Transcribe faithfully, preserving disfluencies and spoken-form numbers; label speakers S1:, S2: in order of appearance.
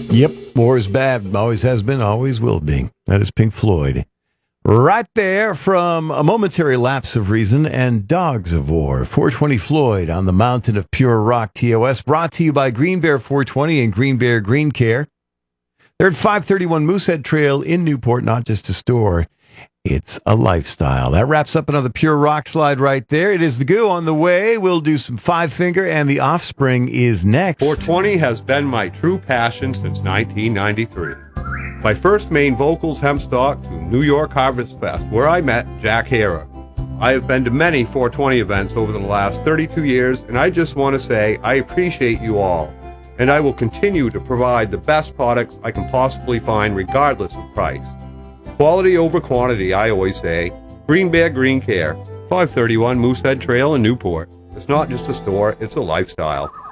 S1: Yep, war is bad. Always has been, always will be. That is Pink Floyd. Right there from A Momentary Lapse of Reason and Dogs of War. four twenty Floyd on the Mountain of Pure Rock T O S. Brought to you by Green Bear four twenty and Green Bear Green Care. They're at five thirty-one Moosehead Trail in Newport, not just a store. It's a lifestyle. That wraps up another Pure Rock slide right there. It is the Goo on the way. We'll do some Five Finger, and The Offspring is next.
S2: four twenty has been my true passion since nineteen ninety-three. My first main vocals hempstock to New York Harvest Fest, where I met Jack Hara. I have been to many four twenty events over the last thirty-two years, and I just want to say I appreciate you all, and I will continue to provide the best products I can possibly find regardless of price. Quality over quantity, I always say. Green Bear Green Care, five thirty-one Moosehead Trail in Newport. It's not just a store, it's a lifestyle.